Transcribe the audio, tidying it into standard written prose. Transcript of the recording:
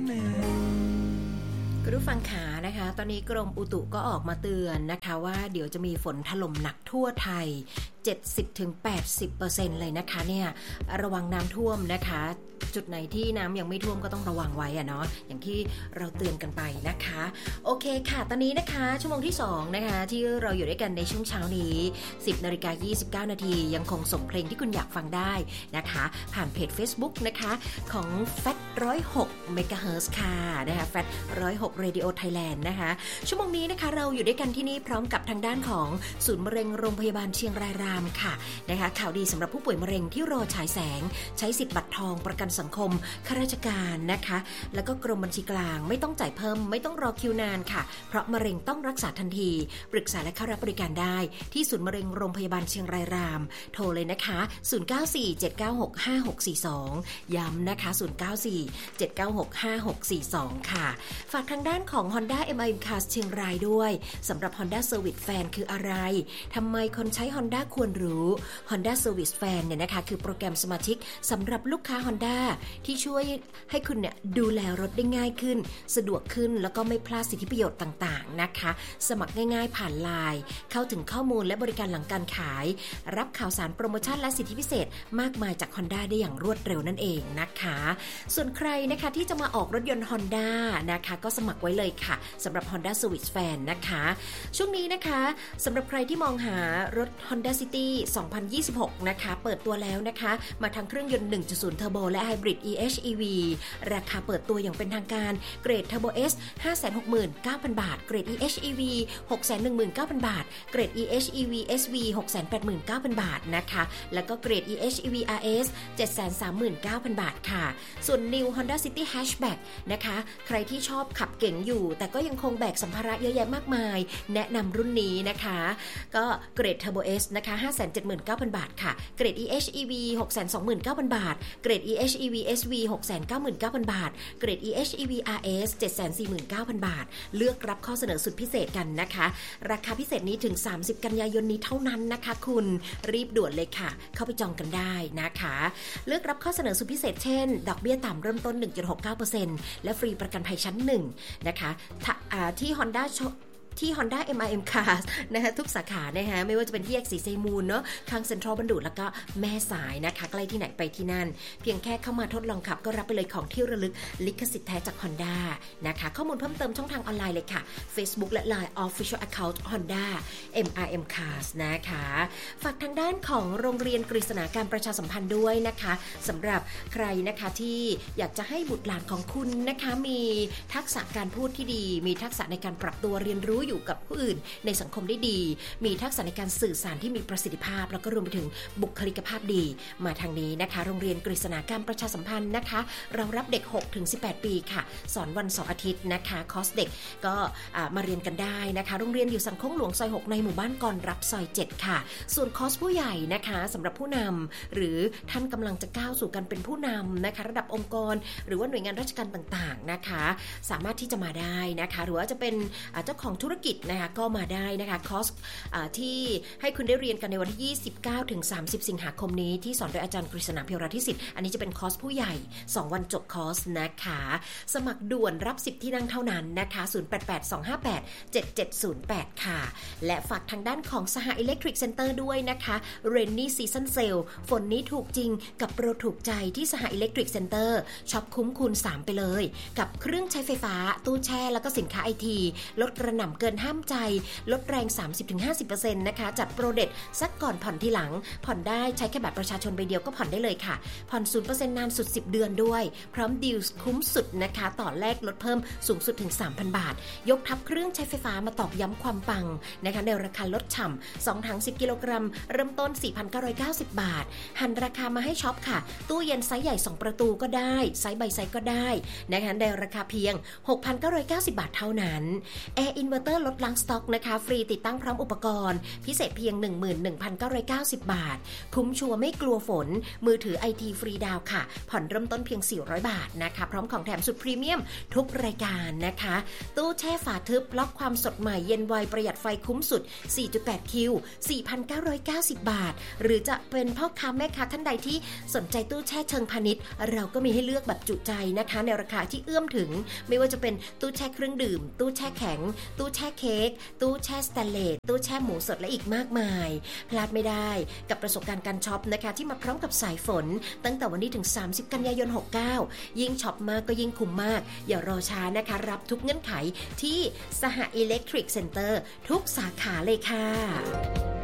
คุณผู้ฟังขานะคะตอนนี้กรมอุตุก็ออกมาเตือนนะคะว่าเดี๋ยวจะมีฝนถล่มหนักทั่วไทย 70-80% เลยนะคะเนี่ยระวังน้ำท่วมนะคะจุดไหนที่น้ำยังไม่ท่วมก็ต้องระวังไว้อะเนาะอย่างที่เราเตือนกันไปนะคะโอเคค่ะตอนนี้นะคะชั่วโมงที่2นะคะที่เราอยู่ด้วยกันในช่วงเช้านี้ 10:29 น.ยังคงส่งเพลงที่คุณอยากฟังได้นะคะผ่านเพจ Facebook นะคะของ FAT 106 MHz ค่ะนะคะ FAT 106 Radio Thailand นะคะชั่วโมงนี้นะคะเราอยู่ด้วยกันที่นี่พร้อมกับทางด้านของศูนย์มะเร็งโรงพยาบาลเชียงรายรามค่ะนะคะข่าวดีสำหรับผู้ป่วยมะเร็งที่รอฉายแสงใช้สิทธิ์บัตรทองประกันสังคมข้าราชการนะคะแล้วก็กรมบัญชีกลางไม่ต้องจ่ายเพิ่มไม่ต้องรอคิวนานค่ะเพราะมะเร็งต้องรักษาทันทีปรึกษาและเข้ารับบริการได้ที่ศูนย์มะเร็งโรงพยาบาลเชียงรายรามโทรเลยนะคะ0947965642ย้ำนะคะ0947965642ค่ะฝากทางด้านของ Honda MIM Cars เชียงรายด้วยสำหรับ Honda Service Fan คืออะไรทำไมคนใช้ Honda ควรรู้ Honda Service Fan เนี่ยนะคะคือโปรแกรมสมาชิกสำหรับลูกค้า Honda ที่ช่วยให้คุณเนี่ยดูแลรถได้ง่ายขึ้นสะดวกขึ้นแล้วก็ไม่พลาดสิทธิประโยชน์ต่างๆนะคะสมัครง่ายๆผ่านไลน์เข้าถึงข้อมูลและบริการหลังการขายรับข่าวสารโปรโมชั่นและสิทธิพิเศษมากมายจาก Honda ได้อย่างรวดเร็วนั่นเองนะคะส่วนใครนะคะที่จะมาออกรถยนต์ Honda นะคะก็สมัครไว้เลยค่ะสำหรับ Honda Service Fan นะคะช่วงนี้นะคะสำหรับใครที่มองหารถ Honda City 2026 นะคะเปิดตัวแล้วนะคะมาทั้งเครื่องยนต์ 1.0 เทอร์โบและ Hybrid EHEV ราคาเปิดตัวอย่างเป็นทางการเกรด Turbo S 569,000 บาทเกรด EHEV 619,000 บาทเกรด EHEV SV 689,000 บาทนะคะแล้วก็เกรด EHEV RS 739,000 บาทค่ะส่วน New Honda City Hatchback นะคะใครที่ชอบขับเก๋งอยู่แต่ก็ยังคงแบกสัมภาระเยอะแยะมากมายแนะนำรุ่นนี้นะคะก็เกรด Turbo S นะคะ 579,000 บาทค่ะเกรด EHEV 629,000 บาทเกรด EHEV SV 699,000 บาทเกรด EHEV RS 749,000 บาทเลือกรับข้อเสนอสุดพิเศษกันนะคะราคาพิเศษนี้ถึง30กันยายนนี้เท่านั้นนะคะคุณรีบด่วนเลยค่ะเข้าไปจองกันได้นะคะเลือกรับข้อเสนอสุดพิเศษเช่นดอกเบี้ยต่ำเริ่มต้น 1.69% และฟรีประกันภัยชั้น1นะคะที่ Honda MIM Cars นะคะทุกสาขานะคะไม่ว่าจะเป็นที่แยกสีไซมูลเนาะทางเซ็นทรัลบรรดุแล้วก็แม่สายนะคะใกล้ที่ไหนไปที่นั่นเพียงแค่เข้ามาทดลองขับก็รับไปเลยของที่ระลึกลิขสิทธิ์แท้จาก Honda นะคะข้อมูลเพิ่มเติมช่องทางออนไลน์เลยค่ะ Facebook และ Line Official Account Honda MIM Cars นะคะฝากทางด้านของโรงเรียนกฤษณาการประชาสัมพันธ์ด้วยนะคะสำหรับใครนะคะที่อยากจะให้บุตรหลานของคุณนะคะมีทักษะการพูดที่ดีมีทักษะในการปรับตัวเรียนรู้อยู่กับผู้อื่นในสังคมได้ดีมีทักษะในการสื่อสารที่มีประสิทธิภาพแล้วก็รวมไปถึงบุคลิกภาพดีมาทางนี้นะคะโรงเรียนกฤษณาการประชาสัมพันธ์นะคะเรารับเด็ก 6-18 ปีค่ะสอนวันเสาร์อาทิตย์นะคะคอร์สเด็กก็มาเรียนกันได้นะคะโรงเรียนอยู่สันโค้งหลวงซอย 6ในหมู่บ้านกรรับซอย 7 ค่ะส่วนคอร์สผู้ใหญ่นะคะสำหรับผู้นำหรือท่านกำลังจะก้าวสู่การเป็นผู้นำนะคะระดับองค์กรหรือว่าหน่วยงานราชการต่างๆนะคะสามารถที่จะมาได้นะคะหรือว่าจะเป็นเจ้าของธุรกิจนะคะก็มาได้นะคะคอร์สที่ให้คุณได้เรียนกันในวันที่29-30 สิงหาคมนี้ที่สอนโดยอาจารย์กฤษณา เพียวราธิสิทธิ์อันนี้จะเป็นคอร์สผู้ใหญ่2วันจบคอร์สนะคะสมัครด่วนรับ10ที่นั่งเท่านั้นนะคะ0882587708ค่ะและฝากทางด้านของสหอิเล็กทริกเซ็นเตอร์ด้วยนะคะ Rainy Season Sale ฝนนี้ถูกจริงกับโปรถูกใจที่สหอิเล็กทริกเซ็นเตอร์ช็อปคุ้มคูณ3ไปเลยกับเครื่องใช้ไฟฟ้าตู้แช่แล้วก็สินค้าไอทีลดกระหน่ำเกินห้ามใจลดแรง 30-50% นะคะจัดโปรเด็ดซักก่อนผ่อนทีหลังผ่อนได้ใช้แค่บัตรประชาชนใบเดียวก็ผ่อนได้เลยค่ะผ่อน 0% นานสุด10 เดือนด้วยพร้อมดีลคุ้มสุดนะคะต่อแลกลดเพิ่มสูงสุดถึง 3,000 บาทยกทับเครื่องใช้ไฟฟ้ามาตอกย้ำความปังนะคะในราคาลดฉ่ำ2ถัง10 กิโลกรัมเริ่มต้น 4,990 บาทหันราคามาให้ช็อปค่ะตู้เย็นไซส์ใหญ่2ประตูก็ได้ไซส์ใบไซส์ก็ได้นะคะในราคาเพียง 6,990 บาทเท่านั้นแอร์อินเวอร์เตอร์ Center ลดล้างสต็อกนะคะฟรีติดตั้งพร้อมอุปกรณ์พิเศษเพียง 11,990 บาทคุ้มชัวร์ไม่กลัวฝนมือถือ IT ฟรีดาวค่ะผ่อนเริ่มต้นเพียง400 บาทนะคะพร้อมของแถมสุดพรีเมียมทุกรายการนะคะตู้แช่ฝาทึบล็อกความสดใหม่เย็นไวประหยัดไฟคุ้มสุด 4.8 คิว 4,990 บาทหรือจะเป็นพ่อค้าแม่ค้าท่านใดที่สนใจตู้แช่เชิงพาณิชย์เราก็มีให้เลือกแบบจุใจนะคะในราคาที่เอื้อมถึงไม่ว่าจะเป็นตู้แช่เครื่องดื่มตู้แช่แข็งตู้แช่เค้กตู้แช่สแตนเลสตู้แช่หมูสดและอีกมากมายพลาดไม่ได้กับประสบการณ์การช็อปนะคะที่มาพร้อมกับสายฝนตั้งแต่วันนี้ถึง30กันยายน69ยิ่งช็อปมากก็ยิ่งคุ้มมากอย่ารอช้านะคะรับทุกเงื่อนไขที่สหอิเล็กทริกเซ็นเตอร์ทุกสาขาเลยค่ะ